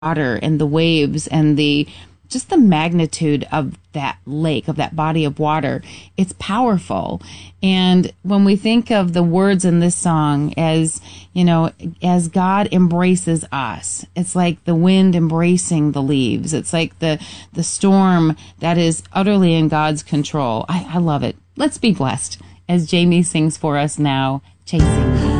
water and the waves and the just the magnitude of that lake, of that body of water. It's powerful. And when we think of the words in this song as, you know, as God embraces us, it's like the wind embracing the leaves. It's like the storm that is utterly in God's control. I love it. Let's be blessed as Jamie sings for us now, Chasing Me.